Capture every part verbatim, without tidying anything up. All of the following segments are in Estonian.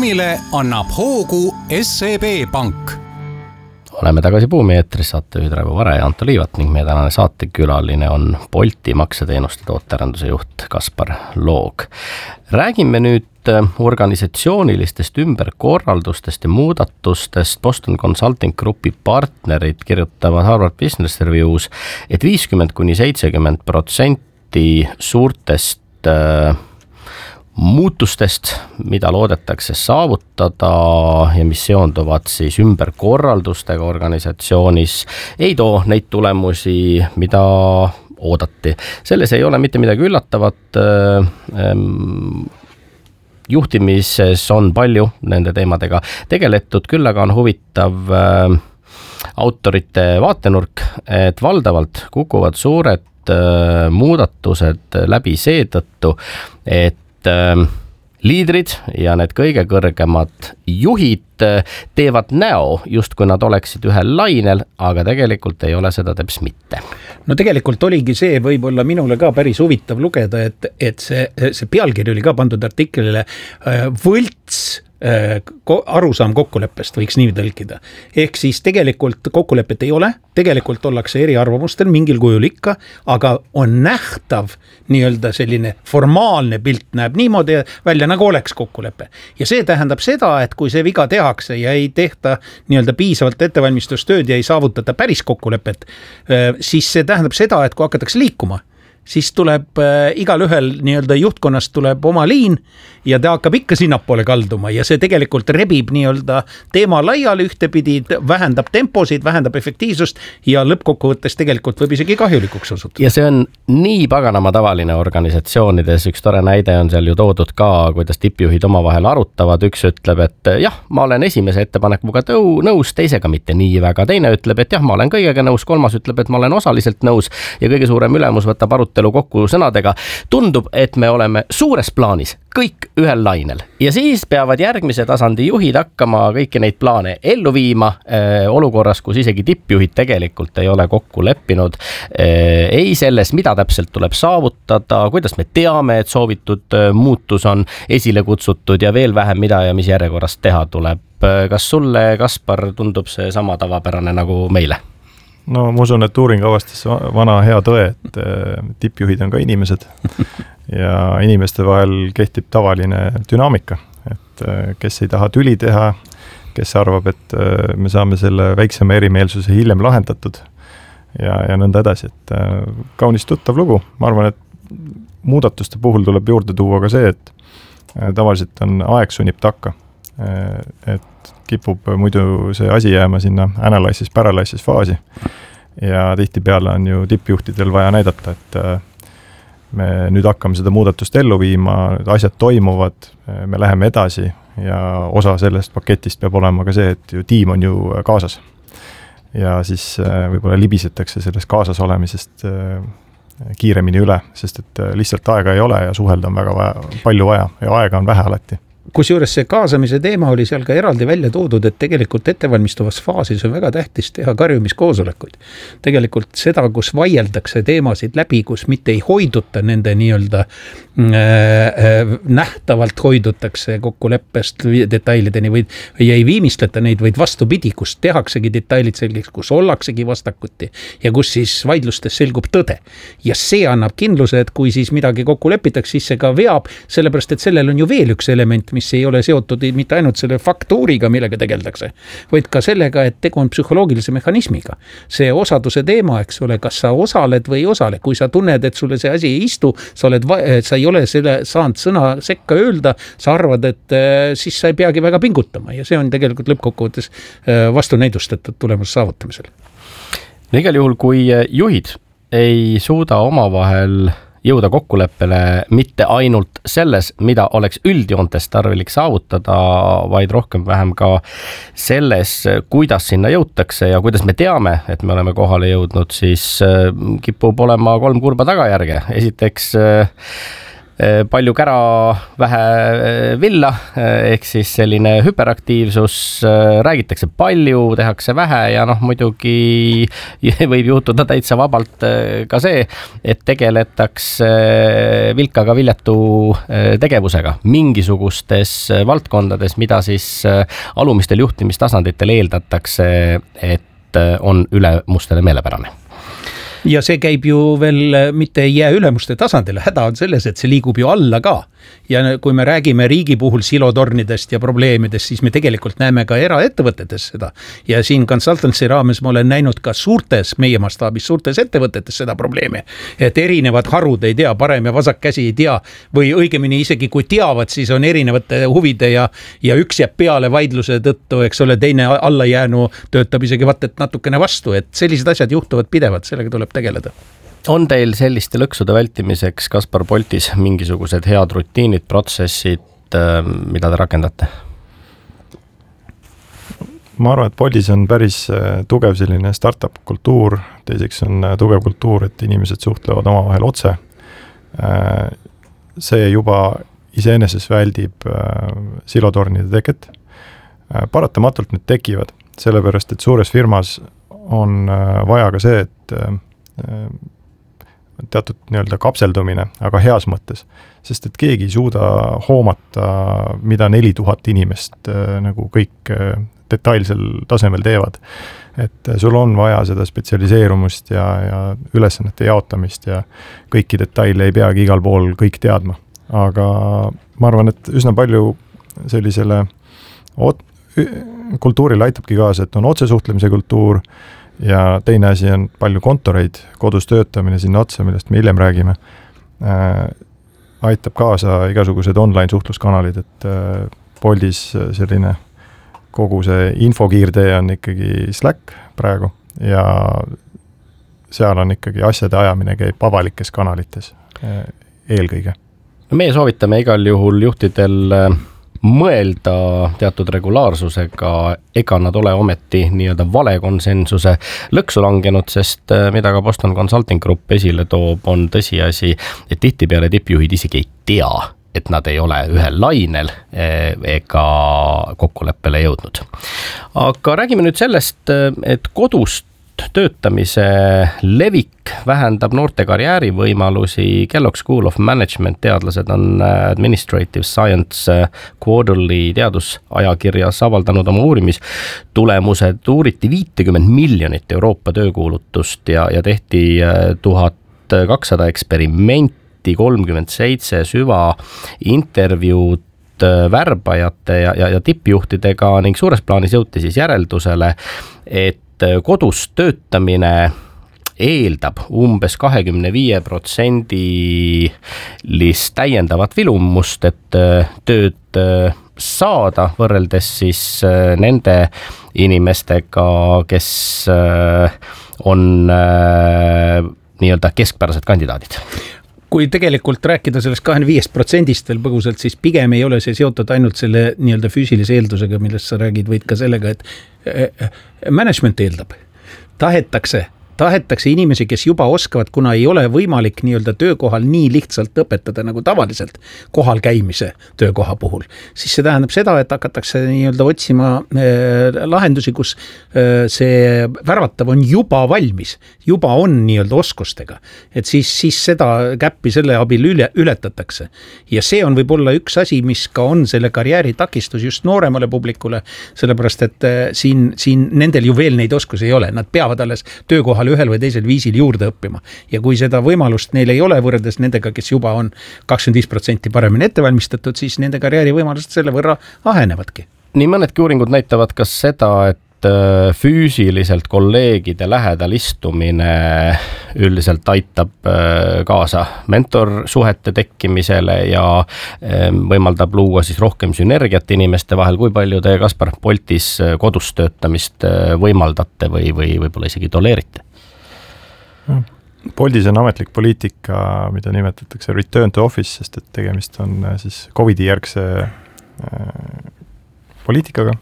programmile annab hoogu S E B Pank. Oleme tagasi Buumi eetris, saatejuhid Raivo Vare ja Anto Liivat ning meie tänane saatekülaline on Bolti makseteenuste tootearenduse juht Kaspar Loog. Räägime nüüd organisatsioonilistest ümberkorraldustest ja muudatustest. Boston Consulting Groupi partnerid kirjutavad Harvard Business Review's, et viiskümmend kuni seitsekümmend protsenti suurtest äh, muutustest, mida loodetakse saavutada ja mis seonduvad siis ümberkorraldustega organisatsioonis, ei too neid tulemusi, mida oodati. Selles ei ole mitte midagi üllatavat. Juhtimises on palju nende teemadega tegeletud, küll aga on huvitav autorite vaatenurk, et valdavalt kukuvad suured muudatused läbi seetõttu, et liidrid ja need kõige kõrgemad juhid teevad näo, just kui nad oleksid ühel lainel, aga tegelikult ei ole seda teps mitte. No tegelikult oligi see võib-olla minule ka päris huvitav lugeda, et, et see, see pealkiri oli ka pandud artiklile võlts arusaam kokkuleppest, võiks nii tõlkida. Ehk siis tegelikult kokkulepet ei ole, tegelikult ollakse eriarvamustel mingil kujul ikka, aga on nähtav nii-öelda selline formaalne pilt näeb niimoodi välja, nagu oleks kokkulepe. Ja see tähendab seda, et kui see viga tehakse ja ei tehta nii-öelda piisavalt ettevalmistustööd ja ei saavutata päris kokkulepet, siis see tähendab seda, et kui hakatakse liikuma, siis tuleb äh, igal ühel nii-öelda juhtkonnast tuleb oma liin ja ta hakkab ikka sinnapoole kalduma ja see tegelikult rebib nii-öelda teema laiali ühtepidi, vähendab temposid, vähendab efektiivsust ja lõppkokkuvõttes tegelikult võib isegi kahjulikuks osutuda. Ja see on nii paganama tavaline organisatsioonides, üks tore näide on seal ju toodud ka, kuidas tippjuhid omavahel arutavad, üks ütleb, et jah, ma olen esimese ettepanekuga tõu, nõus, teisega mitte nii väga, teine ütleb, et jah, ma olen kõigega nõus, kolmas ütleb, et ma olen osaliselt nõus ja kõige suurem ülemus võtab arutelu kokku sõnadega. Tundub, et me oleme suures plaanis kõik ühel lainel ja siis peavad järgmise tasandi juhid hakkama kõiki neid plaane ellu viima äh, olukorras, kus isegi tippjuhid tegelikult ei ole kokku leppinud äh, ei selles, mida täpselt tuleb saavutada, kuidas me teame, et soovitud äh, muutus on esile kutsutud ja veel vähem mida ja mis järjekorrast teha tuleb. Kas sulle, Kaspar, tundub see sama tavapärane nagu meile? No ma usun, et uuring avastas vana hea tõe, et tippjuhid on ka inimesed ja inimeste vahel kehtib tavaline dünaamika, et kes ei taha tüli teha, kes arvab, et me saame selle väiksema erimeelsuse hiljem lahendatud ja, ja nõnda edasi, et kaunis tuttav lugu. Ma arvan, et muudatuste puhul tuleb juurde tuua ka see, et tavaliselt on aeg sunnib takka, et kipub muidu see asi jääma sinna analysis, paralysis faasi ja tihti peale on ju tippjuhtidel vaja näidata, et me nüüd hakkame seda muudatust ellu viima, asjad toimuvad, me läheme edasi ja osa sellest paketist peab olema ka see, et ju tiim on ju kaasas ja siis võib-olla libisetakse sellest kaasas olemisest kiiremini üle, sest et lihtsalt aega ei ole ja suhelda on väga vaja, palju vaja ja aega on vähe alati. Kusjuures see kaasamise teema oli seal ka eraldi välja toodud, et tegelikult ettevalmistuvas faasis on väga tähtis teha karjumiskoosolekuid. Tegelikult seda, kus vaieldakse teemasid läbi, kus mitte ei hoiduta nende nii-öelda äh, nähtavalt hoidutakse kokkuleppest detailideni või ei viimistleta neid, vaid vastupidi, kus tehaksegi detailid selgeks, kus ollaksegi vastakuti ja kus siis vaidlustes selgub tõde. Ja see annab kindluse, et kui siis midagi kokku lepitakse, siis see ka veab, sellepärast et sellel on ju veel üks element, mis ei ole seotud mitte ainult selle faktuuriga, millega tegeldakse, vaid ka sellega, et tegu on psühholoogilise mehhanismiga. See osaduse teema, eks ole, kas sa osaled või ei osale. Kui sa tunned, et sulle see asi ei istu, sa, oled, sa ei ole selle saanud sõna sekka öelda, sa arvad, et siis sa ei peagi väga pingutama ja see on tegelikult lõppkokkuvõttes vastunäidustatud tulemus saavutamisel. Igal juhul, kui juhid ei suuda omavahel jõuda kokkuleppele mitte ainult selles, mida oleks üldjoontes tarvilik saavutada, vaid rohkem vähem ka selles, kuidas sinna jõutakse ja kuidas me teame, et me oleme kohale jõudnud, siis kipub olema kolm kurba tagajärge. Esiteks palju kära, vähe villa, ehk siis selline hüperaktiivsus, räägitakse palju, tehakse vähe ja noh, muidugi võib juhtuda täitsa vabalt ka see, et tegeletakse vilkaga viljatu tegevusega mingisugustes valdkondades, mida siis alumistel juhtimistasanditel eeldatakse, et on üle mustele meelepärane. Ja see käib ju veel, mitte ei jää ülemuste tasandile, häda on selles, et see liigub ju alla ka. Ja kui me räägime riigi puhul silotornidest ja probleemidest, siis me tegelikult näeme ka eraettevõtetes seda. Ja siin consultancy raames ma olen näinud ka suurtes, meie mastaabis suurtes ettevõtetes seda probleemi. Et erinevad harud ei tea, parem ja vasak käsi ei tea, või õigemini isegi kui teavad, siis on erinevate huvide ja, ja üks jääb peale vaidluse tõttu, eks ole, teine allajäänu töötab isegi vaat, et natukene vastu, et sellised asjad juhtuvad pidevalt, sellega tuleb tegeleda. On teil selliste lõksude vältimiseks Kaspar Boltis mingisugused head rutiinid, protsessid, mida te rakendate? Ma arvan, et Boltis on päris tugev selline startup kultuur, teiseks on tugev kultuur, et inimesed suhtlevad omavahel otse. See juba iseenesest väldib silotornide teket. Paratamatult need tekivad, sellepärast, et suures firmas on vaja ka see, et teatud nii-öelda kapseldumine, aga heas mõttes, sest et keegi ei suuda hoomata, mida neli tuhat inimest nagu kõik detailsel tasemel teevad. Et sul on vaja seda spetsialiseerumust ja, ja ülesannete jaotamist ja kõiki detaile ei peagi igal pool kõik teadma. Aga ma arvan, et üsna palju sellisele ot- kultuurile aitabki kaasa, et on otsesuhtlemise kultuur, ja teine asi on palju kontoreid, kodus töötamine sinna otsa, millest me hiljem räägime, äh, aitab kaasa igasugused online suhtluskanalid, et äh, Boltis selline kogu see infokiirtee on ikkagi Slack praegu ja seal on ikkagi asjade ajamine käib avalikes kanalites äh, eelkõige. Meie soovitame igal juhul juhtidel mõelda teatud regulaarsusega, ega nad ole ometi nii-öelda vale konsensuse lõksu langenud, sest mida ka Boston Consulting Group esile toob, on tõsiasi, et tihtipeale tippjuhid isegi ei tea, et nad ei ole ühel lainel ega kokkuleppele jõudnud. Aga räägime nüüd sellest, et kodust töötamise levik vähendab noorte karjäärivõimalusi. Kellogg School of Management teadlased on Administrative Science Quarterly teadusajakirjas avaldanud oma uurimistulemused. Uuriti viitekümmet miljonit Euroopa töökuulutust ja, ja tehti tuhat kakssada eksperimenti, kolmkümmend seitse süva intervjuud värbajate ja, ja, ja tippjuhtidega ning suures plaanis jõuti siis järeldusele, et kodus töötamine eeldab umbes kakskümmend viis protsenti täiendavat vilumust, et tööd saada võrreldes siis nende inimestega, kes on nii-öelda keskpärased kandidaadid. Kui tegelikult rääkida sellest kakskümmend viis protsendist veel põgusalt, siis pigem ei ole see seotud ainult selle nii-öelda füüsilise eeldusega, millest sa räägid, vaid ka sellega, et management eeldab. Tahetakse, tahetakse inimesi, kes juba oskavad, kuna ei ole võimalik nii-öelda töökohal nii lihtsalt õpetada nagu tavaliselt kohal käimise töökoha puhul. Siis see tähendab seda, et hakatakse nii-öelda otsima äh, lahendusi, kus äh, see värvatav on juba valmis, juba on nii-öelda oskustega. Et siis, siis seda käppi selle abil üle, ületatakse. Ja see on võib-olla üks asi, mis ka on selle karjääri takistus just nooremale publikule, sellepärast, et äh, siin, siin nendel ju veel neid oskusi ei ole. Nad peavad alles töökohal ühel või teisel viisil juurde õppima. Ja kui seda võimalust neil ei ole võrreldes nendega, kes juba on kakskümmend viis protsenti paremini ettevalmistatud, siis nende karjääri võimalused selle võrra ahenevadki. Nii mõnedki uuringud näitavad ka seda, et füüsiliselt kolleegide lähedal istumine üldiselt aitab kaasa mentorsuhete tekkimisele ja võimaldab luua siis rohkem sünergiat inimeste vahel. Kui palju te, Kaspar Boltis, kodus töötamist võimaldate või, või võib-olla isegi toleerite? Boltis on ametlik poliitika, mida nimetatakse return to office, sest et tegemist on siis Covidi järgse poliitikaga.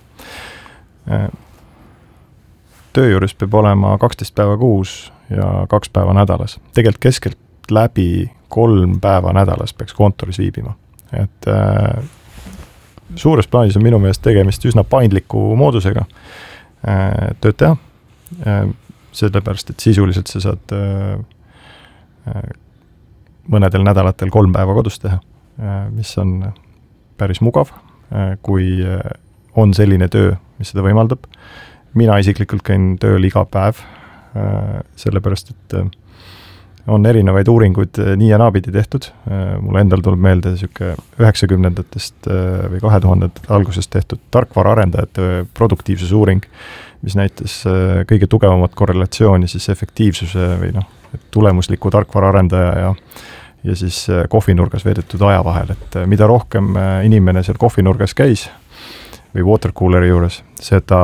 Töö juures peab olema kaksteist päeva kuus ja kaks päeva nädalas. Tegelikult keskelt läbi kolm päeva nädalas peaks kontoris viibima. Et äh, suures plaanis on minu meelest tegemist üsna paindliku moodusega äh, tööd teha. Äh, sellepärast, et sisuliselt sa saad äh, äh, mõnedel nädalatel kolm päeva kodus teha, äh, mis on päris mugav, äh, kui äh, on selline töö, mis seda võimaldab. Mina isiklikult käin tööl iga päev, sellepärast, et on erinevaid uuringuid nii ja naapidi tehtud. Mul endal tuleb meelde siuke üheksakümnendatest või kahe tuhandete algusest tehtud tarkvara arendajate produktiivsusuuring, mis näitas kõige tugevamat korrelatsiooni siis efektiivsuse või noh, tulemusliku tarkvara arendaja ja ja siis kohvinurgas veedetud aja vahel, et mida rohkem inimene seal kohvinurgas käis või watercooleri juures, seda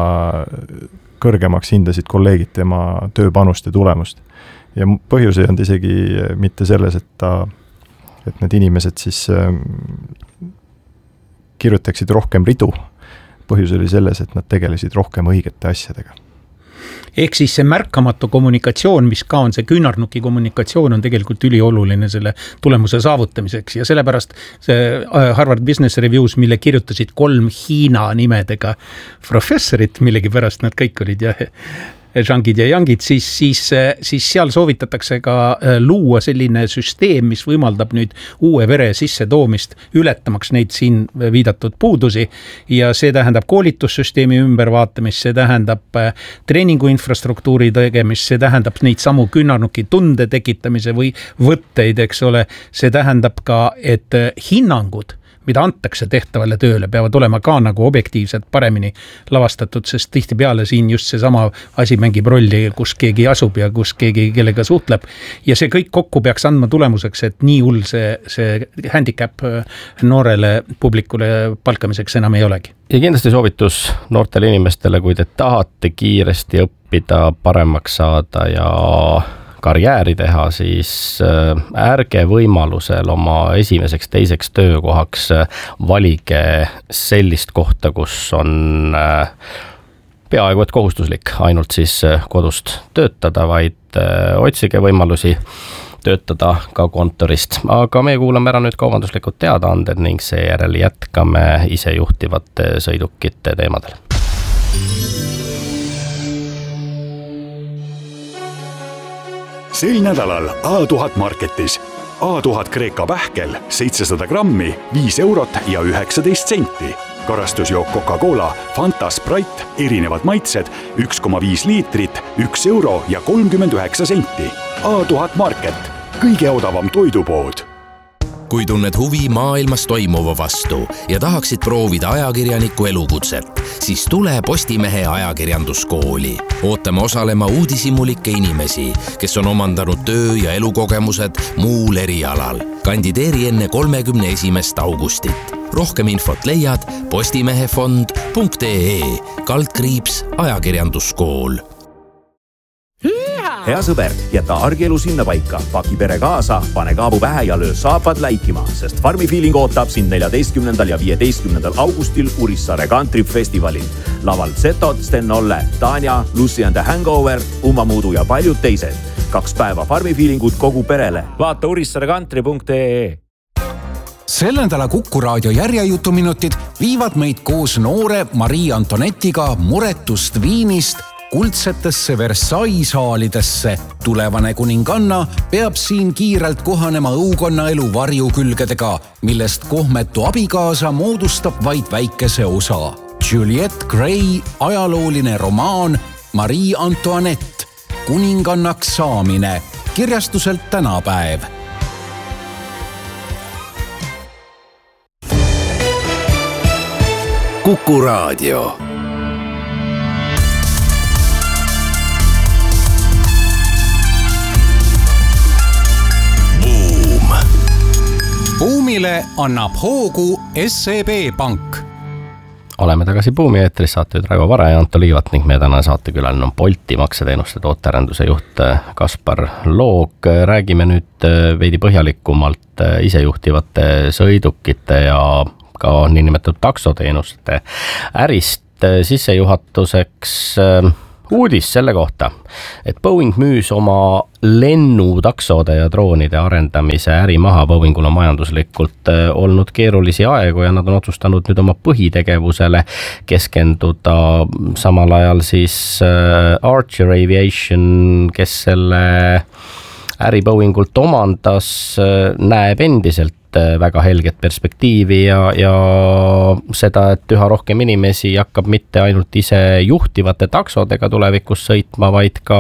kõrgemaks hindasid kolleegid tema tööpanust ja tulemust. Ja põhjus ei olnud isegi mitte selles, et, ta, et need inimesed siis äh, kirjutaksid rohkem ridu. Põhjus oli selles, et nad tegelesid rohkem õigete asjadega. Ehk siis see märkamatu kommunikatsioon, mis ka on see küünarnuki kommunikatsioon, on tegelikult ülioluline selle tulemuse saavutamiseks ja sellepärast see Harvard Business Reviews, mille kirjutasid kolm Hiina nimedega professorit, millegi pärast nad kõik olid jah, Zhangid ja Yangid, siis, siis, siis seal soovitatakse ka luua selline süsteem, mis võimaldab nüüd uue vere sisse toomist, ületamaks neid siin viidatud puudusi ja see tähendab koolitussüsteemi ümbervaatamist, see tähendab treeningu infrastruktuuri tegemist, see tähendab neid samu küünarnuki tunde tekitamise või võtteid, eks ole, see tähendab ka, et hinnangud mida antakse tehtavale tööle, peavad olema ka nagu objektiivselt paremini lavastatud, sest tihtipeale siin just see sama asi mängib rolli, kus keegi asub ja kus keegi kellega suhtleb. Ja see kõik kokku peaks andma tulemuseks, et nii hull see, see handicap noorele publikule palkamiseks enam ei olegi. Ja kindlasti soovitus noortele inimestele, kui te tahate kiiresti õppida, paremaks saada ja karjääri teha, siis ärge võimalusel oma esimeseks, teiseks töökohaks valige sellist kohta, kus on peaaegu et kohustuslik ainult siis kodust töötada, vaid otsige võimalusi töötada ka kontorist. Aga me kuulame ära nüüd kaubanduslikud teadaanded ning seejärel jätkame isejuhtivate sõidukite teemadel. Sel nädalal A tuhat Marketis. A tuhat Kreeka pähkel seitsesada grammi, viis eurot ja üheksateist senti. Karastusjook Coca-Cola, Fanta, Sprite, erinevad maitsed, üks koma viis liitrit, üks euro ja kolmkümmend üheksa senti. A tuhat Market, kõige odavam toidupood. Kui tunned huvi maailmas toimuva vastu ja tahaksid proovida ajakirjaniku elukutset, siis tule Postimehe ajakirjanduskooli. Ootame osalema uudishimulikke inimesi, kes on omandanud töö- ja elukogemused muul erialal. Kandideeri enne kolmekümne esimest augustit. Rohkem infot leiad postimehefond punkt ee kaldkriips ajakirjanduskool. Hea sõber, jäta argielu sinna paika, paki pere kaasa, pane kaabu pähe ja löö saapad läikima, sest Farmi Feeling ootab sind neljateistkümnendal ja viieteistkümnendal augustil Urissaare Country Festivalil. Laval Zetod, Sten Olle, Tanja, Lucy and the Hangover, Uma Muudu ja paljud teised. Kaks päeva Farmi Feelingut kogu perele. Vaata urissaare country punkt ee. Selle nädala Kuku raadio järjejutuminutid viivad meid koos noore Marie Antonettiga muretust Viinist kuldsetesse Versailles saalidesse. Tulevane kuninganna peab siin kiirelt kohanema õukonna elu varjukülgedega, millest kohmetu abikaasa moodustab vaid väikese osa. Juliette Gray ajalooline romaan Marie Antoinette, kuningannaks saamine, kirjastuselt Tänapäev. Kuku raadio. Buumile annab hoogu S E B Pank. Oleme tagasi Buumi eetris, saatejuht Raivo Vare ja Anto Liivat ning meie tänane saatekülaline on Bolti makseteenuste tootearenduse juht Kaspar Loog. Räägime nüüd veidi põhjalikumalt isejuhtivate sõidukite ja ka niinimetatud taksoteenuste ärist. Sissejuhatuseks uudis selle kohta, et Boeing müüs oma lennutaksode ja droonide arendamise äri maha. Boeingul on majanduslikult olnud keerulisi aegu ja nad on otsustanud nüüd oma põhitegevusele keskenduda. Samal ajal siis Archer Aviation, kes selle äri Boeingult omandas, näeb endiselt väga helget perspektiivi ja, ja seda, et üha rohkem inimesi hakkab mitte ainult ise juhtivate taksodega tulevikus sõitma, vaid ka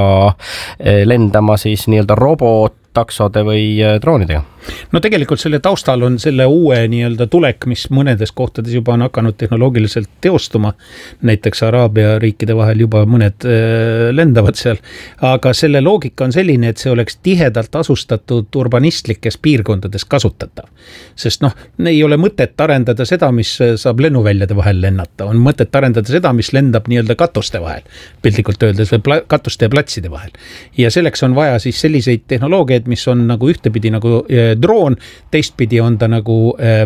lendama siis nii-öelda robottaksode või droonidega. No tegelikult selle taustal on selle uue nii-öelda tulek, mis mõnedes kohtades juba on hakanud tehnoloogiliselt teostuma. Näiteks Araabia riikide vahel juba mõned lendavad seal. Aga selle loogika on selline, et see oleks tihedalt asustatud urbanistlikes piirkondades kasutatav. Sest noh, ei ole mõtet arendada seda, mis saab lennuväljade vahel lennata. On mõtet arendada seda, mis lendab nii-öelda katuste vahel. Piltlikult öeldes või katuste ja platside vahel. Ja selleks on vaja siis selliseid tehnoloogiaid, mis on nagu ühtepidi nagu droon, teistpidi on ta nagu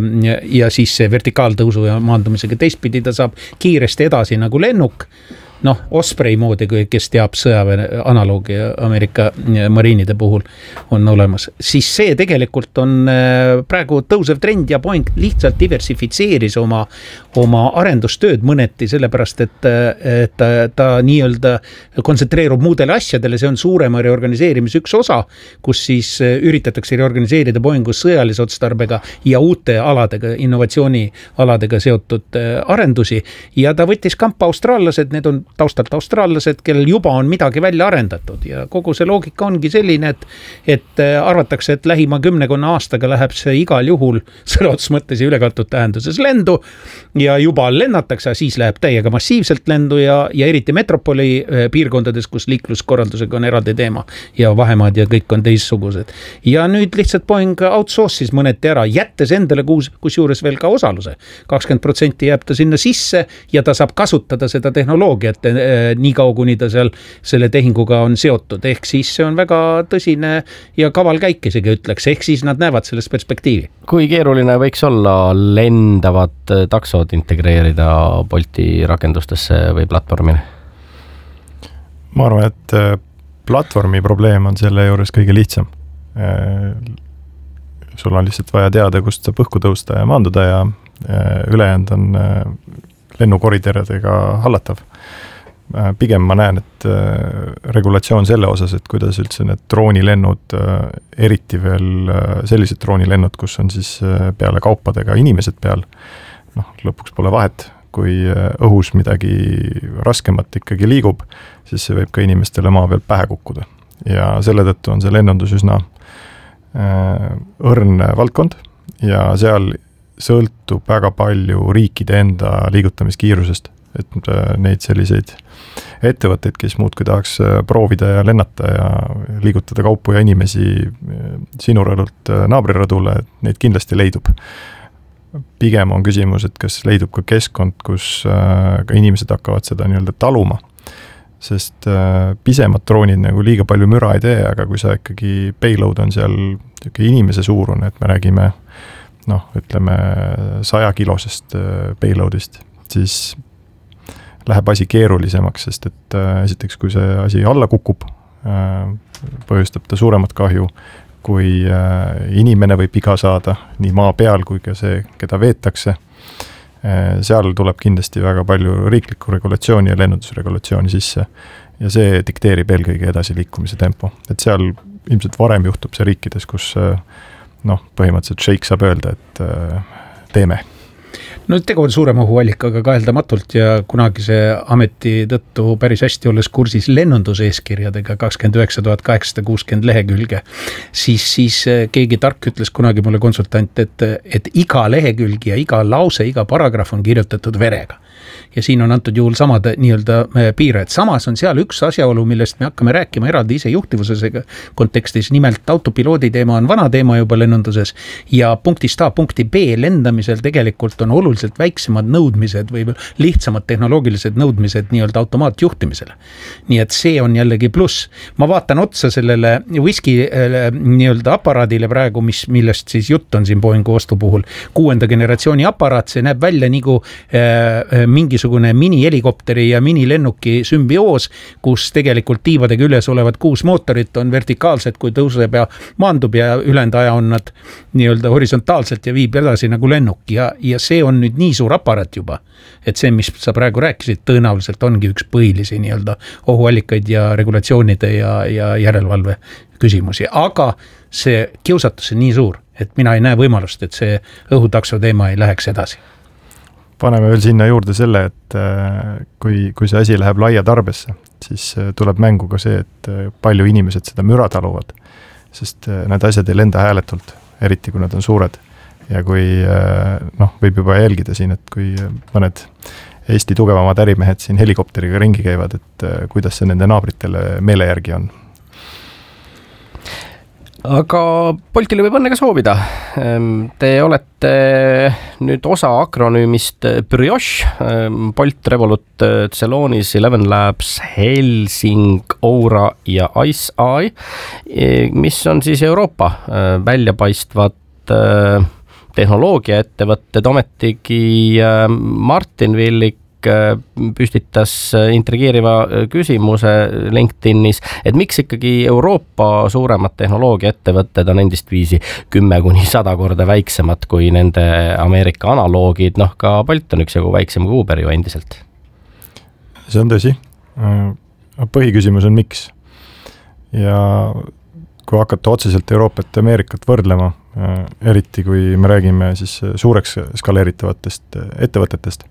ja siis see vertikaaltõusu ja maandumisega teistpidi ta saab kiiresti edasi nagu lennuk. Noh, Osprey moodi, kes teab sõjaväe analoogi Ameerika mariinide puhul on olemas. Siis see tegelikult on praegu tõusev trend ja Boeing lihtsalt diversifitseeris oma, oma arendustööd mõneti, sellepärast et, et ta, ta nii-öelda kontsentreerub muudele asjadele, see on suurema reorganiseerimise üks osa, kus siis üritatakse reorganiseerida Boeingu sõjalise otstarbega ja uute aladega, innovatsioonialadega seotud arendusi ja ta võttis kampa austraallased, need on taustalt austraallased, kellel juba on midagi välja arendatud ja kogu see loogika ongi selline, et, et arvatakse, et lähima kümnekonna aastaga läheb see igal juhul sõnaots mõttes ja ülekantud tähenduses lendu ja juba lennatakse, siis läheb täiega massiivselt lendu ja, ja eriti metropoli piirkondades, kus liikluskorraldusega on eraldi teema ja vahemaad ja kõik on teissugused. Ja nüüd lihtsalt Boeing outsource'is mõneti ära, jättes endale kus, kus juures veel ka osaluse. kakskümmend protsenti jääb ta sinna sisse ja ta saab kasutada seda tehnoloogiat nii kaua, kuni ta seal selle tehinguga on seotud. Ehk siis see on väga tõsine ja kaval käik isegi ütleks. Ehk siis nad näevad selles perspektiivi. Kui keeruline võiks olla lendavad taksod integreerida Bolti rakendustesse või platvormile? Ma arvan, et platvormi probleem on selle juures kõige lihtsam. Sul on lihtsalt vaja teada, kust saab õhku tõusta ja maanduda ja ülejäänud on lennukoridoridega hallatav. Pigem ma näen, et regulatsioon selle osas, et kuidas üldse need droonilennud, eriti veel sellised droonilennud, kus on siis peale kaupadega inimesed peal, noh, lõpuks pole vahet, kui õhus midagi raskemat ikkagi liigub, siis see võib ka inimestele maa peal pähe kukkuda. Ja selle tõttu on see lennundus üsna õrn valdkond ja seal sõltub väga palju riikide enda liigutamiskiirusest, et neid selliseid ettevõtteid, kes muudkui tahaks proovida ja lennata ja liigutada kaupu ja inimesi sinu rõdult naabrirõdule, neid kindlasti leidub. Pigem on küsimus, et kas leidub ka keskkond, kus ka inimesed hakkavad seda nii-öelda taluma, sest pisemad droonid nagu liiga palju müra ei tee, aga kui sa ikkagi payload on seal inimese suurune, et me räägime noh, ütleme saja kilosest payloadist, siis läheb asi keerulisemaks, sest et äh, esiteks, kui see asi alla kukub, äh, põhjustab ta suuremat kahju, kui äh, inimene võib iga saada nii maa peal kui ka see, keda veetakse. Äh, seal tuleb kindlasti väga palju riiklikku regulatsiooni ja lennundusregulatsiooni sisse ja see dikteerib eelkõige edasi liikumise tempo. Et seal ilmselt varem juhtub see riikides, kus äh, noh, põhimõtteliselt shake saab öelda, et äh, teeme. No tegu on suurema ohuallikaga kaheldamatult ja kunagi see ameti tõttu päris hästi olles kursis lennunduseeskirjadega kakskümmend üheksa tuhat kaheksasada kuuskümmend lehekülge, siis, siis keegi tark ütles kunagi mulle konsultant, et, et iga lehekülg ja iga lause, iga paragrahv on kirjutatud verega. Ja siin on antud juhul samad nii-öelda piirajad. Samas on seal üks asjaolu, millest me hakkame rääkima eraldi ise juhtivusesega kontekstis. Nimelt autopiloodi teema on vana teema juba lennunduses ja punktist A punkti B lendamisel tegelikult on oluliselt oluliselt väiksemad nõudmised või lihtsamad tehnoloogilised nõudmised nii-öelda automaatjuhtimisele. Nii et see on jällegi pluss. Ma vaatan otsa sellele whisky nii-öelda aparaadile praegu, mis, millest siis jutt on siin Boeingu ostu puhul. Kuuenda generatsiooni aparaat, see näeb välja nagu äh, mingisugune mini-helikopteri ja mini-lennuki sümbioos, kus tegelikult tiivadega üles olevad kuus mootorit on vertikaalsed, kui tõuseb ja maandub ja ülejäänud aja on nad nii-öelda horisontaalselt ja viib edasi nagu lennuk ja, ja see on nüüd nii suur aparaat juba, et see, mis sa praegu rääkisid, tõenäoliselt ongi üks põhilisi nii-öelda ohuallikaid ja regulatsioonide ja, ja järelevalve küsimusi, aga see kiusatus on nii suur, et mina ei näe võimalust, et see õhutakso teema ei läheks edasi. Paneme veel sinna juurde selle, et kui, kui see asi läheb laia tarbesse, siis tuleb mängu ka see, et palju inimesed seda müra taluvad, sest need asjad ei lenda hääletult, eriti kui nad on suured. Ja kui noh, võib juba jälgida siin, et kui mõned Eesti tugevamad ärimehed siin helikopteriga ringi käivad, et kuidas see nende naabritele meele järgi on. Aga Boltile võib õnne ka soovida. Te olete nüüd osa akronüümist Brioche, Bolt, Revolut, Celonis, Eleven Labs, Helsing, Aura ja Ice Eye, mis on siis Euroopa väljapaistvad tehnoloogiaettevõtted, ometigi Martin Villik püstitas intrigeeriva küsimuse LinkedInis, et miks ikkagi Euroopa suuremad tehnoloogiaettevõtted on endist viisi kümme kuni sada korda väiksemad kui nende Ameerika analoogid, noh ka Bolt on üks jagu väiksem kui Uber ju endiselt. See on tõsi. Põhiküsimus on miks. Ja kui hakata otseselt Euroopat ja Ameerikat võrdlema, eriti kui me räägime siis suureks skaleeritavatest ettevõtetest,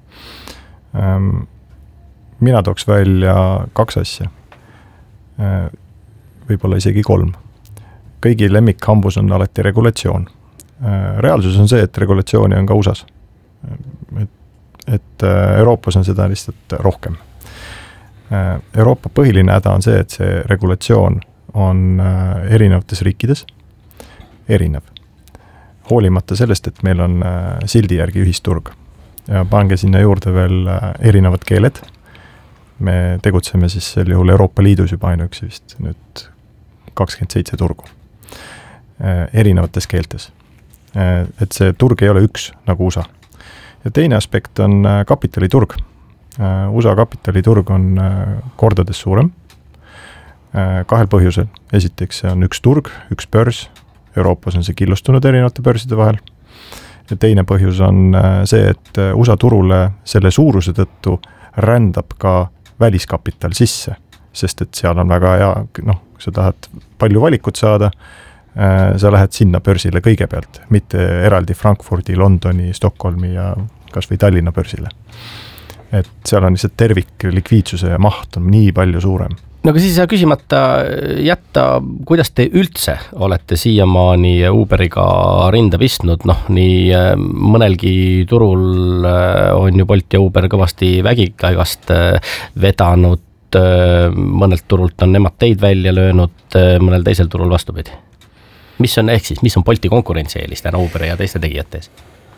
mina tooks välja kaks asja, võib-olla isegi kolm. Kõigi lemmikhambus on alati regulatsioon. Reaalsus on see, et regulatsiooni on ka U S A-s. Et, et Euroopas on seda lihtsalt rohkem. Euroopa põhiline häda on see, et see regulatsioon on erinevates riikides erinev. Hoolimata sellest, et meil on sildi järgi ühisturg. Ja pange sinna juurde veel erinevad keeled. Me tegutseme siis sel juhul Euroopa Liidus juba ainuüksi vist nüüd kakskümmend seitse turgu. Erinevates keeltes. Et see turg ei ole üks nagu U S A. Ja teine aspekt on kapitaliturg. U S A kapitaliturg on kordades suurem. Kahel põhjusel. Esiteks see on üks turg, üks börs. Euroopas on see killustunud erinevate börside vahel. Ja teine põhjus on see, et U S A turule selle suuruse tõttu rändab ka väliskapital sisse, sest et seal on väga hea, noh, kui sa tahad palju valikut saada, sa lähed sinna börsile kõigepealt, mitte eraldi Frankfurdi, Londoni, Stockholmi ja kas või Tallinna börsile. Et seal on lihtsalt tervik likviidsuse ja maht on nii palju suurem. No aga siis ei saa küsimata jätta, kuidas te üldse olete siiamaani Uberiga rinda pistnud, noh nii mõnelgi turul on ju Bolt ja Uber kõvasti vägikaigast vedanud, mõnelt turult on nemad teid välja löönud, mõnel teisel turul vastupidi. Mis on ehk siis, mis on Bolti konkurentsieelis täna Uberi ja teiste tegijates?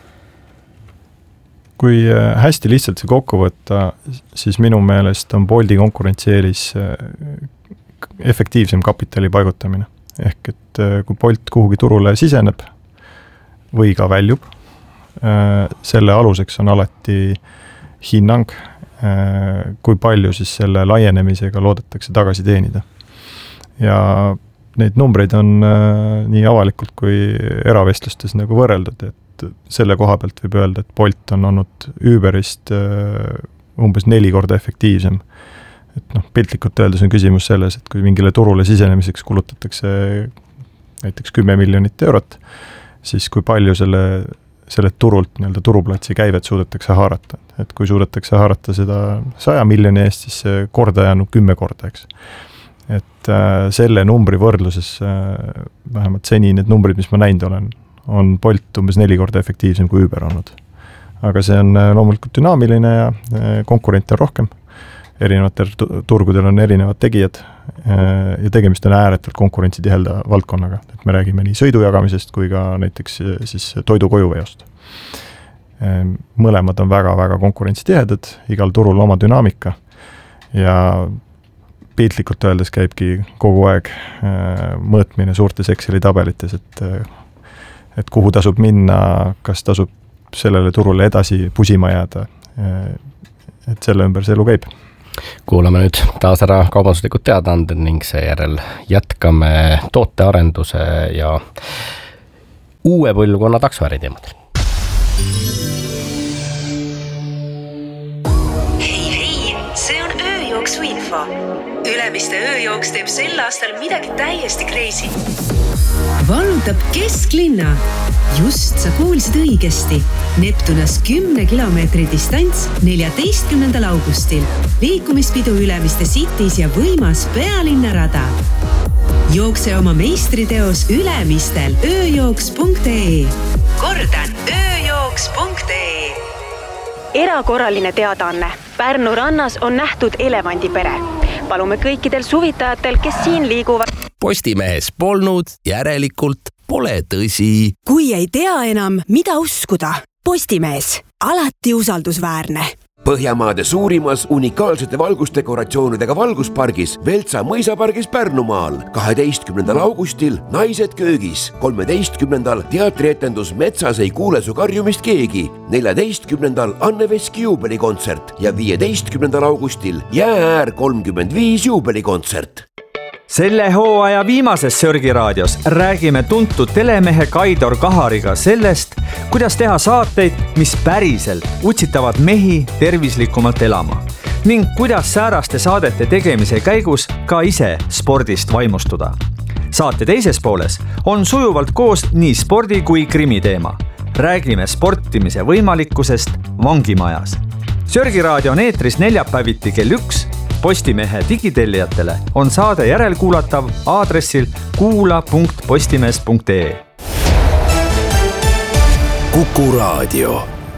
Kui hästi lihtsalt see kokku võtta, siis minu meelest on Bolti konkurentsieelis efektiivsem kapitali paigutamine. Ehk et kui Bolt kuhugi turule siseneb või ka väljub, selle aluseks on alati hinnang, kui palju siis selle laienemisega loodetakse tagasi teenida. Ja neid numbreid on nii avalikult kui eravestlustes nagu võrreldud, et selle koha pealt võib öelda, et Bolt on olnud Uberist umbes neli korda efektiivsem. Et noh, piltlikult öeldes on küsimus selles, et kui mingile turule sisenemiseks kulutatakse näiteks kümme miljonit eurot, siis kui palju selle, selle turult, nii-öelda turuplatsi käivet suudetakse haarata. Et kui suudetakse haarata seda saja miljoni eest, siis see kordaja on kümme korda, eks. Et äh, selle numbri võrdluses, äh, vähemalt seni need numbrid, mis ma näinud olen, on Bolt umbes neli korda efektiivsem kui Uber olnud. Aga see on loomulikult dünaamiline ja konkurente on rohkem. Erinevatel turgudel on erinevad tegijad ja tegemist on ääretult konkurentsitihelda valdkonnaga. Et me räägime nii sõidu jagamisest kui ka näiteks siis toidu kojuveost. mõlemad on väga-väga konkurentsitihedad, igal turul oma dünaamika ja piltlikult öeldes käibki kogu aeg mõõtmine suurtes Exceli tabelites, et, et kuhu tasub minna, kas tasub sellele turule edasi pusima jääda, et selle ümber see elu käib. Kuulame nüüd taas ära kaubanduslikud teadaanded ning seejärel jätkame tootearenduse ja uue põlvkonna taksoäri teemadel. Hei, hei, see on ööjooksu info. Ülemiste ööjooks teeb sel aastal midagi täiesti crazy. Vallutab kesklinna. Just sa kuulsid õigesti. Neptunas kümne kilomeetri distants neljateistkümnendal augustil. Liikumispidu Ülemiste Cities ja võimas pealinnarada. Jookse oma meistriteos Ülemistel ööjooks punkt ee. Kordan, ööjooks punkt ee. Erakorraline teadaanne. Pärnu rannas on nähtud elevandipere. Palume kõikidel suvitajatel, kes siin liiguvad. Postimehes polnud, järelikult pole tõsi. Kui ei tea enam, mida uskuda, Postimees, alati usaldusväärne. Põhjamaade suurimas unikaalsete valgusdekoratsioonidega valguspargis Veltsa mõisapargis Pärnumaal kaheteistkümnendal augustil Naised köögis, kolmeteistkümnendal teatrietendus Metsas ei kuule su karjumist keegi, neljateistkümnendal Anne Veski juubelikontsert ja viieteistkümnendal augustil Jäääär kolmkümmend viis juubelikontsert. Selle hooaja viimases Sörgiraadios räägime tuntud telemehe Kaidor Kahariga sellest, kuidas teha saateid, mis päriselt utsitavad mehi tervislikumalt elama ning kuidas sääraste saadete tegemise käigus ka ise spordist vaimustuda. Saate teises pooles on sujuvalt koos nii spordi kui krimi teema. Räägime sportimise võimalikkusest vangimajas. Sörgiraadio on eetris neljapäeviti kell üks. Postimehe digitellijatele on saade järelkuulatav aadressil kuula punkt postimees punkt ee. Kuku Raadio.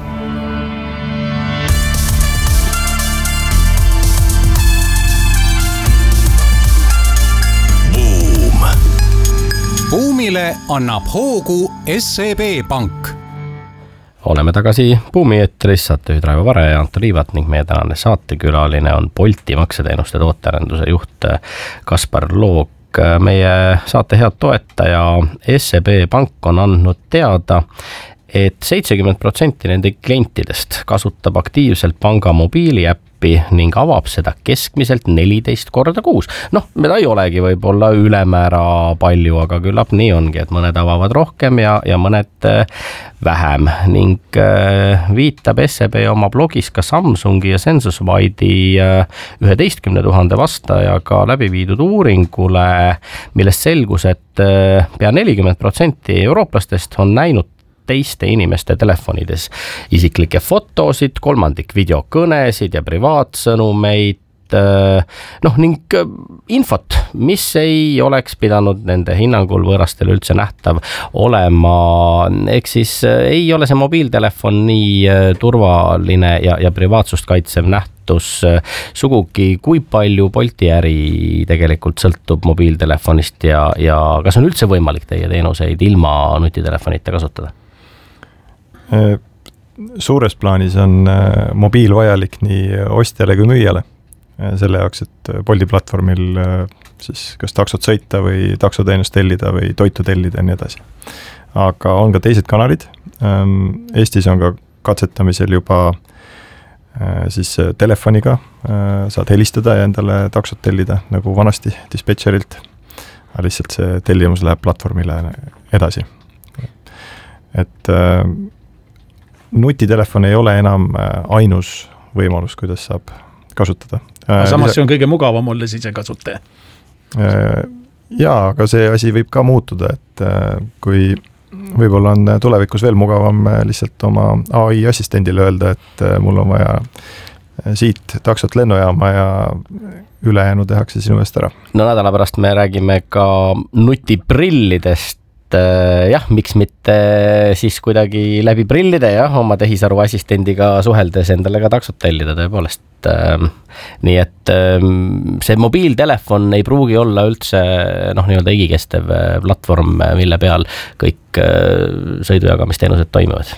Buum. Buumile annab hoogu S E B Pank. Oleme tagasi Buumi eetris, saatejuhid Raivo Vare ja Anto Liivat ning meie tänane saatekülaline on Bolti makseteenuste tootearenduse juht Kaspar Look. Meie saate head toetaja S E B Pank on andnud teada, et seitsekümmend protsenti nende klientidest kasutab aktiivselt panga mobiiliäppi ning avab seda keskmiselt neliteist korda kuus. Noh, mida ei olegi võib-olla ülemäära palju, aga küllap nii ongi, et mõned avavad rohkem ja, ja mõned vähem ning viitab S E B oma blogis ka Samsungi ja Sensuswide'i üheteistkümne tuhande vastajaga läbi viidud uuringule, millest selgus, et pea nelikümmend protsenti eurooplastest on näinud teiste inimeste telefonides isiklikke fotosid, kolmandik videokõnesid ja privaatsõnumeid, noh ning infot, mis ei oleks pidanud nende hinnangul võõrastel üldse nähtav olema. Ehk siis ei ole see mobiiltelefon nii turvaline ja, ja privaatsust kaitsev nähtus sugugi, kui palju Bolti äri tegelikult sõltub mobiiltelefonist ja, ja kas on üldse võimalik teie teenuseid ilma nutitelefonita kasutada? Suures plaanis on mobiil vajalik nii ostjale kui müüjale. Selle jaoks, et Bolti platvormil siis kas taksot sõita või taksoteenust tellida või toitu tellida ja nii edasi. Aga on ka teised kanalid. Eestis on ka katsetamisel juba siis telefoniga saad helistada ja endale taksot tellida nagu vanasti dispetšerilt. Aga lihtsalt see tellimus läheb platvormile edasi. Et nutitelefon ei ole enam ainus võimalus, kuidas saab kasutada. Samas see on kõige mugavam olla sisekasutaja. Jaa, aga see asi võib ka muutuda, et kui võib-olla on tulevikus veel mugavam lihtsalt oma A I assistendile öelda, et mul on vaja siit taksot lennujaama ja ülejäänu tehakse sinu eest ära. No nädala pärast me räägime ka nutiprillidest. Jah, miks mitte siis kuidagi läbi prillide ja oma tehisaru assistendiga suheldes endale ka taksot tellida tõepoolest. Nii et see mobiiltelefon ei pruugi olla üldse noh, nii-öelda igikestev platvorm, mille peal kõik sõidujagamisteenused toimivad.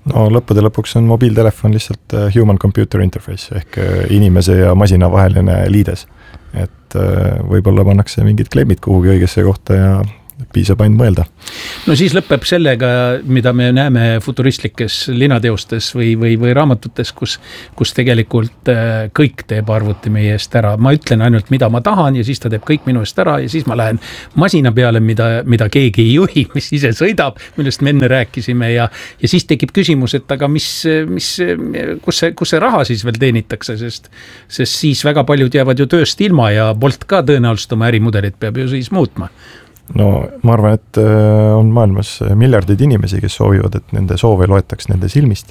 no lõppude lõpuks on mobiiltelefon lihtsalt human-computer interface ehk inimese ja masina vaheline liides. Et võib-olla pannakse mingid klemmid kuhugi õigesse kohta ja piisab ainult mõelda. No siis lõpeb sellega, mida me näeme futuristlikes linateostes või, või, või raamatutes, kus, kus tegelikult kõik teeb arvuti meie eest ära. Ma ütlen ainult, mida ma tahan ja siis ta teeb kõik minu eest ära ja siis ma lähen masina peale, mida, mida keegi ei juhi, mis ise sõidab, millest me enne rääkisime ja, ja siis tekib küsimus, et aga mis, mis, kus see, kus see raha siis veel teenitakse, sest, sest siis väga paljud jäävad ju tööst ilma ja Bolt ka tõenäoliselt oma ärimudelit peab ju siis muutma. No ma arvan, et on maailmas miljardid inimesi, kes soovivad, et nende soove loetaks nende silmist.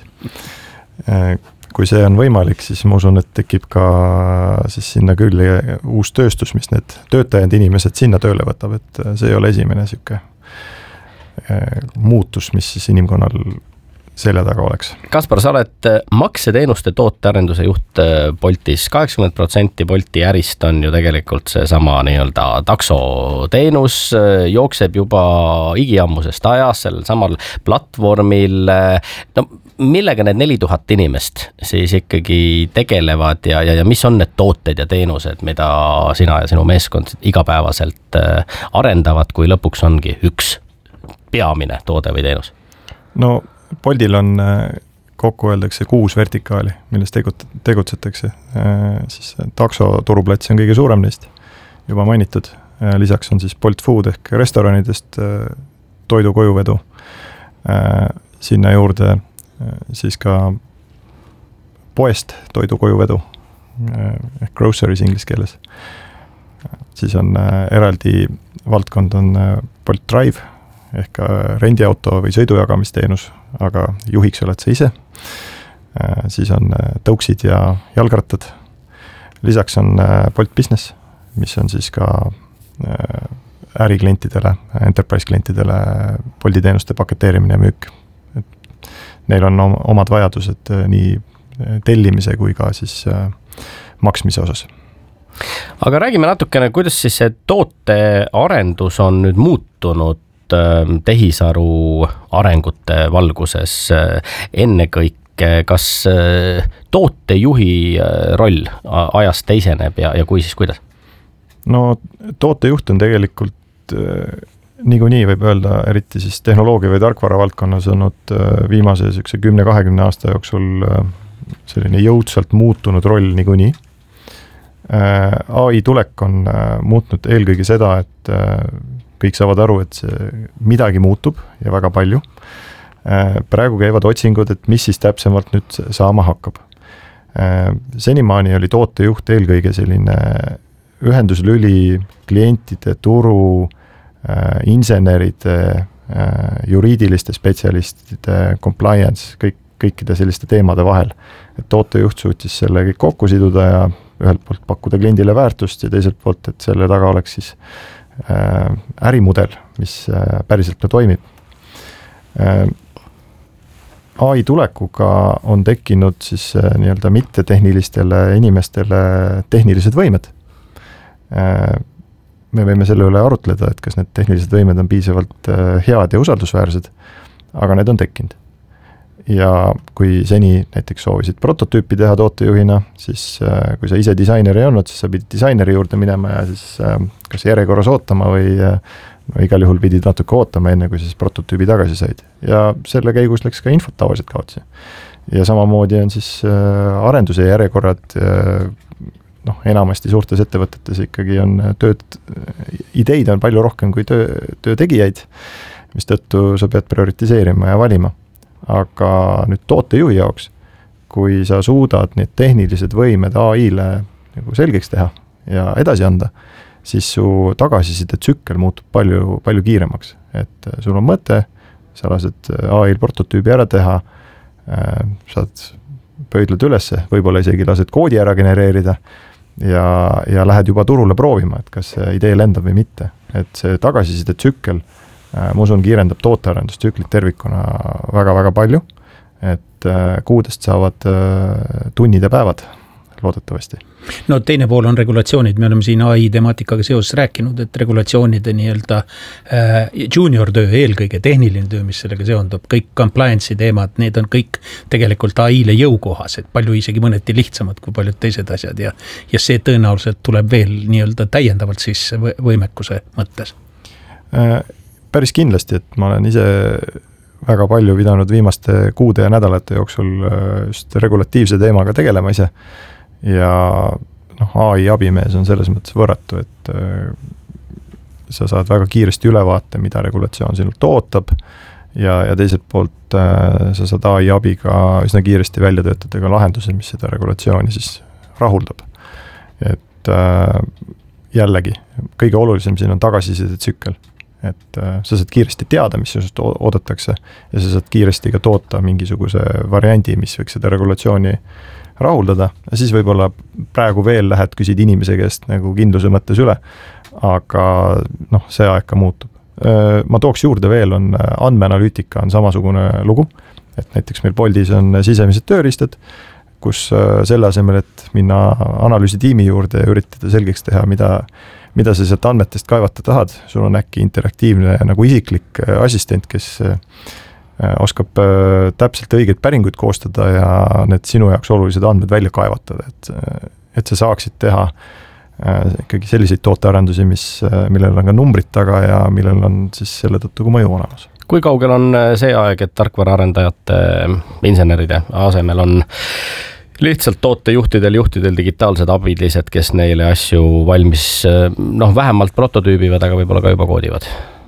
Kui see on võimalik, siis ma usun, et tekib ka siis sinna küll uus tööstus, mis need töötajad inimesed sinna tööle võtab, et see ei ole esimene siuke muutus, mis siis inimkonnal selja taga oleks. Kaspar, sa oled makseteenuste tootearenduse juht Boltis. kaheksakümmend protsenti Bolti ärist on ju tegelikult see sama nii-öelda taksoteenus, jookseb juba igiammusest ajas sellel samal platvormil. No, millega need neli tuhat inimest siis ikkagi tegelevad ja, ja, ja mis on need tooted ja teenused, mida sina ja sinu meeskond igapäevaselt arendavad, kui lõpuks ongi üks peamine toode või teenus? No Boltil on kokku öeldakse kuus vertikaali, milles tegutsetakse. Siis takso turuplats on kõige suurem neist, juba mainitud. Lisaks on siis Bolt Food ehk restoranidest toidu kojuvedu. Sinna juurde siis ka poest toidu kojuvedu ehk groceries inglis keeles. Siis on eraldi valdkond on Bolt Drive ehk rendiauto või sõidujagamisteenus, aga juhiks oled sa ise. Siis on tõuksid ja jalgrattad. Lisaks on Bolt Business, mis on siis ka äriklientidele, enterprise klientidele Bolti teenuste paketeerimine ja müük. Neil on omad vajadused nii tellimise kui ka siis maksmise osas. Aga räägime natukene, kuidas siis see tootearendus on nüüd muutunud tehisaru arengute valguses ennekõike, kas tootejuhi roll ajast teiseneb ja, ja kui siis kuidas? No tootejuht on tegelikult niikuinii võib öelda, eriti siis tehnoloogia või tarkvara valdkonnas olnud viimase kümne kahekümne aasta jooksul selline jõudsalt muutunud roll niikuinii. A I tulek on muutnud eelkõige seda, et kõik saavad aru, et see midagi muutub ja väga palju. Praegu käivad otsingud, et mis siis täpsemalt nüüd saama hakkab. Senimaani oli tootejuht eelkõige selline ühenduslüli klientide, turu, inseneride, juriidiliste spetsialistide, compliance, kõik, kõikide selliste teemade vahel. Et tootejuht suutis selle kõik kokku siduda ja ühelt poolt pakkuda kliendile väärtust ja teiselt poolt, et selle taga oleks siis ärimudel, mis päriselt ka toimib. A I tulekuga on tekkinud siis nii-öelda mittetehnilistele inimestele tehnilised võimed. Me võime selle üle arutleda, et kas need tehnilised võimed on piisavalt head ja usaldusväärsed, aga need on tekkinud. Ja kui seni näiteks soovisid prototüüpi teha tootejuhina, siis kui sa ise disainer ei olnud, siis sa pidid disaineri juurde minema ja siis kas järjekorras ootama või no, igal juhul pidid natuke ootama enne, kui siis prototüübi tagasi said. Ja selle käigus läks ka infot tavaliselt kaotsi. Ja samamoodi on siis arenduse järjekorrad, noh, enamasti suurtes ettevõtetes ikkagi on tööd, ideid on palju rohkem kui töö, töö tegijaid, mis tõttu sa pead prioritiseerima ja valima. Aga nüüd tootejuhi jaoks, kui sa suudad need tehnilised võimed A I-le nagu selgeks teha ja edasi anda, siis su tagasiside tsükkel muutub palju, palju kiiremaks. Et sul on mõte, sa lased A I-l prototüübi ära teha, saad pöidlad ülesse, võib-olla isegi lased koodi ära genereerida ja, ja lähed juba turule proovima, et kas see idee lendab või mitte. Et see tagasiside tsükkel ma usun, kiirendab tootearendustsüklit tervikuna väga-väga palju, et kuudest saavad tunnid ja päevad loodetavasti. No teine pool on regulatsioonid, me oleme siin A I temaatikaga seoses rääkinud, et regulatsioonide nii-öelda äh, junior töö, eelkõige tehniline töö, mis sellega seondub, kõik compliance'i teemad, need on kõik tegelikult A I-le jõukohased, palju isegi mõneti lihtsamad kui paljud teised asjad ja, ja see tõenäoliselt tuleb veel nii-öelda täiendavalt sisse võimekuse mõttes. Äh, päris kindlasti, et ma olen ise väga palju pidanud viimaste kuude ja nädalate jooksul just regulatiivse teemaga tegelema ise ja noh, A I abimees on selles mõttes võrratu, et sa saad väga kiiresti ülevaate, mida regulatsioon sinult ootab ja, ja teiselt poolt sa saad A I abiga üsna kiiresti välja töötada ka lahenduse, mis seda regulatsiooni siis rahuldab. Et jällegi, kõige olulisem siin on tagasiside tsükkel. Et sa saad kiiresti teada, mis sinust oodatakse ja sa saad kiiresti ka toota mingisuguse variandi, mis võiks seda regulatsiooni rahuldada ja siis võib-olla praegu veel lähed, küsid inimese käest nagu kindluse mõttes üle, aga noh, see aeg ka muutub. Ma tooks juurde veel, on andmeanalüütika on samasugune lugu, et näiteks meil Boltis on sisemised tööriistad, kus selle asemel, et minna analüüsitiimi juurde ja üritada selgeks teha, mida mida sa sealt andmetest kaevata tahad, sul on äkki interaktiivne nagu isiklik assistent, kes oskab täpselt õigeid päringuid koostada ja need sinu jaoks olulised andmed välja kaevatada, et, et sa saaksid teha ikkagi selliseid tootearendusi, mis, millel on ka numbrid taga ja millel on siis selle tõttu ka mõju olemas. Kui kaugel on see aeg, et tarkvaraarendajate inseneride asemel on lihtsalt tootejuhtidel, juhtidel digitaalsed abilised, kes neile asju valmis, noh, vähemalt prototüübivad, aga võib-olla ka juba koodivad?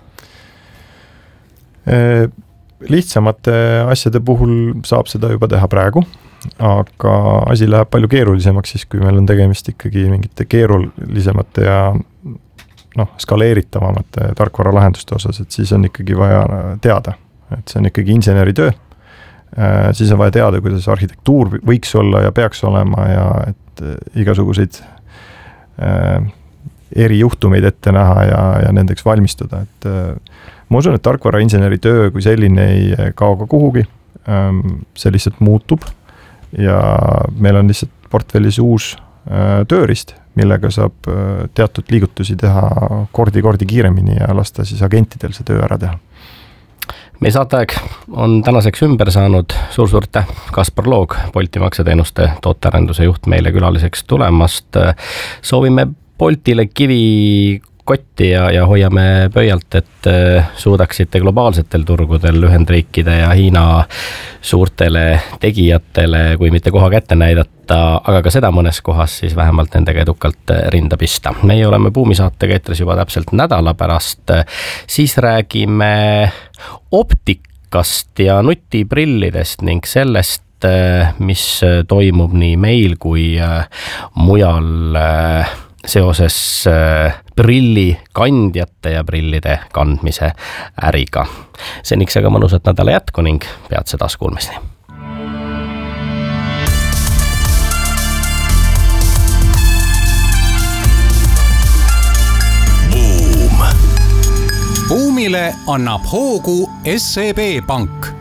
Lihtsamate asjade puhul saab seda juba teha praegu, aga asi läheb palju keerulisemaks siis, kui meil on tegemist ikkagi mingite keerulisemate ja noh, skaleeritavamate tarkvaralahenduste osas, et siis on ikkagi vaja teada, et see on ikkagi inseneri töö. Siis on vaja teada, kuidas arhitektuur võiks olla ja peaks olema ja et igasuguseid äh, eri juhtumeid ette näha ja, ja nendeks valmistuda. Et, äh, ma usun, et tarkvarainseneri töö kui selline ei kao ka kuhugi, ähm, see lihtsalt muutub ja meil on lihtsalt portfellis uus äh, tööriist, millega saab äh, teatud liigutusi teha kordi-kordi kiiremini ja lasta siis agentidel see töö ära teha. Meie saateaeg on tänaseks ümber saanud, suur-suurte Kaspar Loog, Bolti makseteenuste tootearenduse juht meile külaliseks tulemast. Soovime Boltile kivi kotti ja, ja hoiame pöialt, et suudaksite globaalsetel turgudel Ühendriikide ja Hiina suurtele tegijatele, kui mitte koha kätte näidata, aga ka seda mõnes kohas siis vähemalt nendega edukalt rinda pista. Meie oleme Buumisaatega eetris juba täpselt nädala pärast, siis räägime optikast ja nutiprillidest ning sellest, mis toimub nii meil kui mujal seoses prillikandjate ja prillide kandmise äriga. Seniks aga mõnusat nädala jätku ning peatse taaskuulmiseni. Buum. Buumile annab hoogu S E B Pank.